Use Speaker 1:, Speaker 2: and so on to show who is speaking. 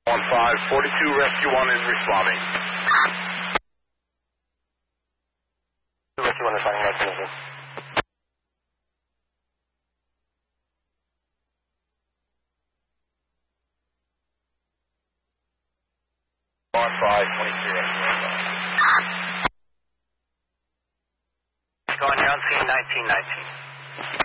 Speaker 1: 1542 Rescue 1 is responding. Rescue 1 is finding mechanism. 1522 Rescue 1. Going down, scene 1919.